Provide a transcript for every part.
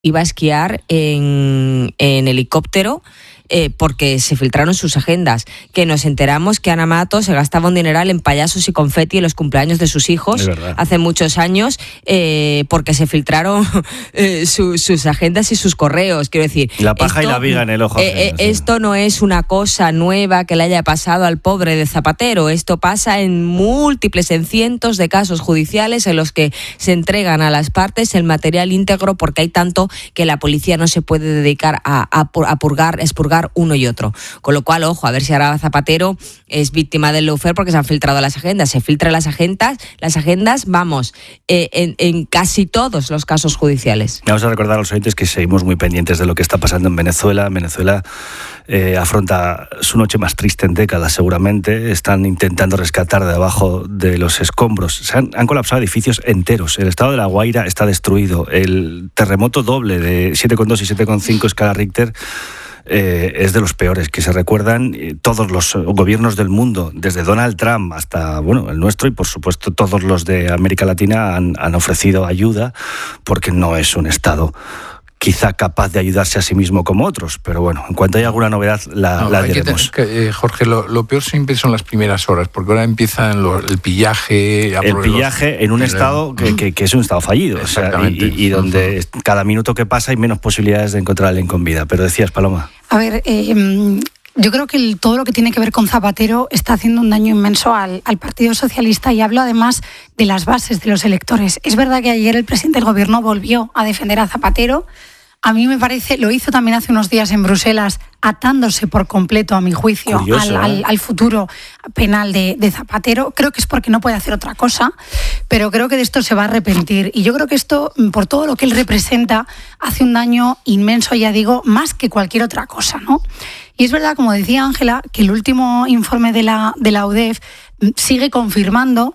iba a esquiar en helicóptero porque se filtraron sus agendas, que nos enteramos que Ana Mato se gastaba un dineral en payasos y confeti en los cumpleaños de sus hijos hace muchos años, porque se filtraron sus agendas y sus correos. Quiero decir, la paja y la viga en el ojo. Esto no es una cosa nueva que le haya pasado al pobre de Zapatero. Esto pasa en múltiples, en cientos de casos judiciales en los que se entregan a las partes el material íntegro, porque hay tanto que la policía no se puede dedicar a expurgar uno y otro. Con lo cual, ojo, a ver si ahora Zapatero es víctima del lawfare porque se han filtrado las agendas. Se filtran las agendas, vamos, en casi todos los casos judiciales. Vamos a recordar a los oyentes que seguimos muy pendientes de lo que está pasando en Venezuela. Venezuela afronta su noche más triste en décadas, seguramente. Están intentando rescatar de abajo de los escombros. Han colapsado edificios enteros. El estado de La Guaira está destruido. El terremoto doble de 7,2 y 7,5 escala Richter es de los peores que se recuerdan. Todos los gobiernos del mundo, desde Donald Trump hasta el nuestro, y por supuesto todos los de América Latina han ofrecido ayuda, porque no es un estado quizá capaz de ayudarse a sí mismo como otros, pero bueno, en cuanto haya alguna novedad la diremos. Jorge, lo peor siempre son las primeras horas, porque ahora empieza el pillaje. El pillaje en un estado que es un estado fallido, o sea, y donde cada minuto que pasa hay menos posibilidades de encontrar a alguien con vida. Pero decías, Paloma. A ver, yo creo que todo lo que tiene que ver con Zapatero está haciendo un daño inmenso al Partido Socialista, y hablo además de las bases de los electores. Es verdad que ayer el presidente del gobierno volvió a defender a Zapatero. A mí me parece, lo hizo también hace unos días en Bruselas, atándose por completo, a mi juicio, curioso, al futuro penal de Zapatero. Creo que es porque no puede hacer otra cosa, pero creo que de esto se va a arrepentir. Y yo creo que esto, por todo lo que él representa, hace un daño inmenso, ya digo, más que cualquier otra cosa, ¿no? Y es verdad, como decía Ángela, que el último informe de la UDEF sigue confirmando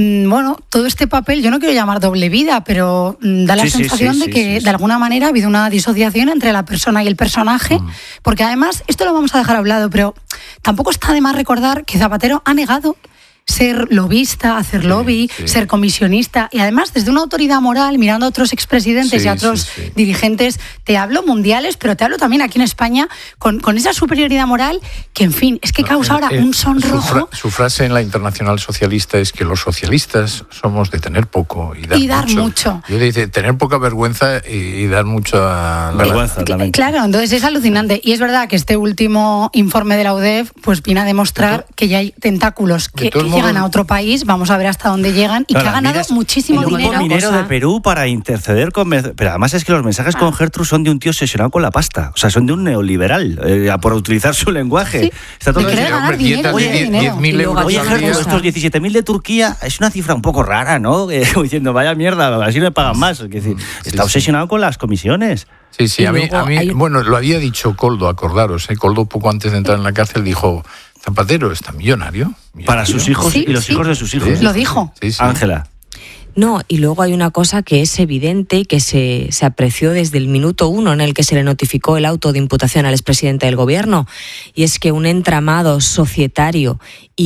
todo este papel. Yo no quiero llamar doble vida, pero da la sensación de que de alguna manera ha habido una disociación entre la persona y el personaje, porque además, esto lo vamos a dejar a un lado, pero tampoco está de más recordar que Zapatero ha negado ser lobista, hacer lobby, ser comisionista, y además desde una autoridad moral, mirando a otros expresidentes y a otros dirigentes, te hablo mundiales, pero te hablo también aquí en España, con esa superioridad moral que, en fin, es que causa ahora un sonrojo. Su frase en la Internacional Socialista es que los socialistas somos de tener poco y dar mucho. Yo dice tener poca vergüenza y dar mucho a la vergüenza también. Claro, entonces es alucinante. Y es verdad que este último informe de la UDEF pues viene a demostrar que ya hay tentáculos que llegan a otro país, vamos a ver hasta dónde llegan, y que ha ganado muchísimo dinero. El minero de Perú para interceder con... Pero además es que los mensajes con Gertrude son de un tío obsesionado con la pasta, o sea, son de un neoliberal, por utilizar su lenguaje. Sí. Está todo ganar dinero. 10.000 euros. Oye, Gertrude, estos 17.000 de Turquía es una cifra un poco rara, ¿no? Diciendo, vaya mierda, así me pagan más. Es decir, está obsesionado con las comisiones. Sí, a mí lo había dicho Koldo, acordaros, Koldo poco antes de entrar en la cárcel dijo: Zapatero está millonario. Para sus hijos y los hijos de sus hijos. Lo dijo. Ángela. No, y luego hay una cosa que es evidente y que se apreció desde el minuto 1 en el que se le notificó el auto de imputación al expresidente del gobierno, y es que un entramado societario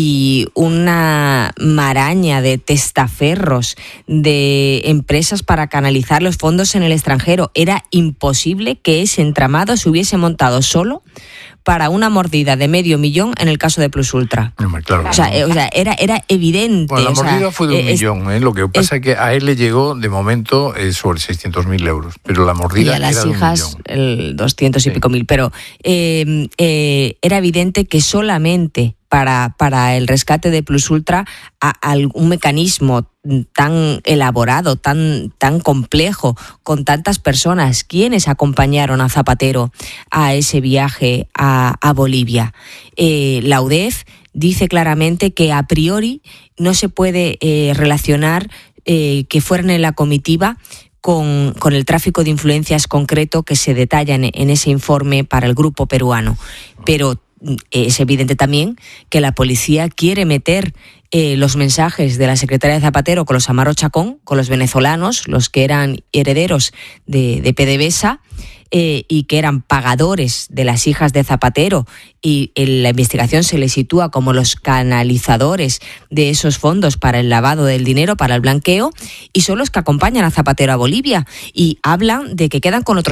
y una maraña de testaferros de empresas para canalizar los fondos en el extranjero, era imposible que ese entramado se hubiese montado solo para una mordida de $500,000 en el caso de Plus Ultra. Claro. O sea, era evidente. Bueno, la mordida fue de $1,000,000. Lo que pasa es que a él le llegó, de momento, sobre 600.000 euros. Pero la mordida era de $1,000,000. Y a las hijas, el 200 y pico mil. Pero era evidente que solamente para el rescate de Plus Ultra, un mecanismo tan elaborado, tan complejo, con tantas personas, quienes acompañaron a Zapatero a ese viaje a Bolivia. La UDEF dice claramente que a priori no se puede relacionar que fueran en la comitiva con el tráfico de influencias concreto que se detalla en ese informe para el grupo peruano. Pero es evidente también que la policía quiere meter los mensajes de la secretaria de Zapatero con los Amaro Chacón, con los venezolanos, los que eran herederos de PDVSA, y que eran pagadores de las hijas de Zapatero, y en la investigación se les sitúa como los canalizadores de esos fondos para el lavado del dinero, para el blanqueo, y son los que acompañan a Zapatero a Bolivia y hablan de que quedan con otros